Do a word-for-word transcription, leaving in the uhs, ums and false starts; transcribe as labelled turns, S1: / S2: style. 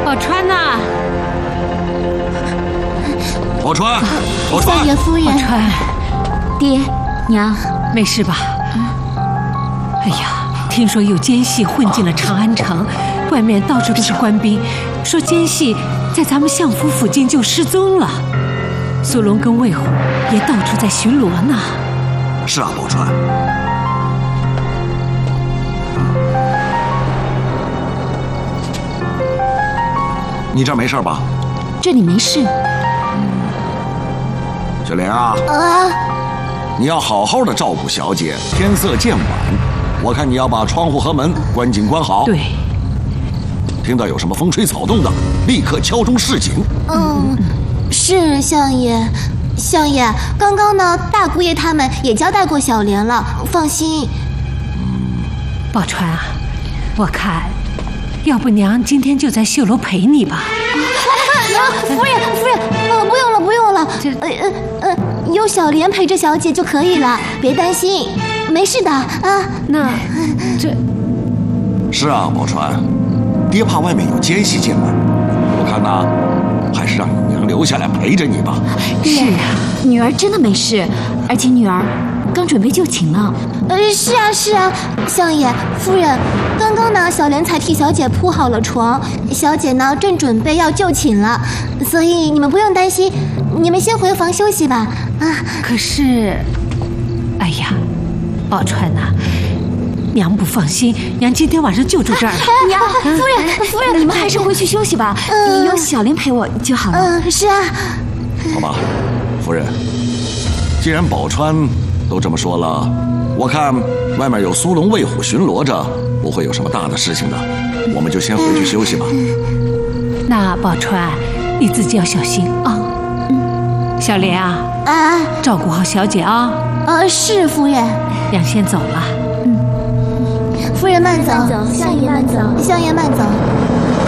S1: 宝钏呐，
S2: 宝钏，宝钏，
S3: 相爷夫人，
S1: 宝钏，
S3: 爹娘，
S1: 没事吧？哎呀，听说有奸细混进了长安城，外面到处都是官兵，说奸细在咱们相府附近就失踪了。苏龙跟魏虎也到处在巡逻呢。
S2: 是啊，宝钏。你这儿没事吧？
S3: 这里没事。
S2: 雪莲啊，
S3: 啊，
S2: 你要好好的照顾小姐。天色渐晚，我看你要把窗户和门关紧关好。
S1: 对，
S2: 听到有什么风吹草动的，立刻敲钟示警。
S3: 嗯，是相爷。相爷，刚刚呢，大姑爷他们也交代过小莲了，放心。
S1: 宝钏啊，我看，要不娘今天就在绣楼陪你吧。
S3: 啊，夫人，夫人，呃，不用了，不用了，呃呃呃，有小莲陪着小姐就可以了，别担心，没事的啊。
S1: 那这
S2: 是啊，宝钏，爹怕外面有奸细进来，我看呐，还是让你娘留下来陪着你吧。
S3: 是啊，女儿真的没事，而且女儿刚准备就寝呢。呃，是啊是啊，相爷夫人，刚刚呢，小莲才替小姐铺好了床，小姐呢正准备要就寝了，所以你们不用担心，你们先回房休息吧。啊，
S1: 可是，哎呀，宝钏呐、啊，娘不放心，娘今天晚上就住这儿了。
S3: 娘，夫人，夫人，你们还是回去休息吧，嗯、有小莲陪我就好了。嗯，是啊。
S2: 好吧，夫人，既然宝钏都这么说了，我看外面有苏龙、魏虎巡逻着，不会有什么大的事情的，我们就先回去休息吧。
S1: 那宝钏，你自己要小心啊。嗯，小莲啊，
S3: 啊，
S1: 照顾好小姐啊。
S3: 呃，是夫人。
S1: 娘先走了。
S3: 嗯，夫人慢走，相爷慢走，相爷慢走。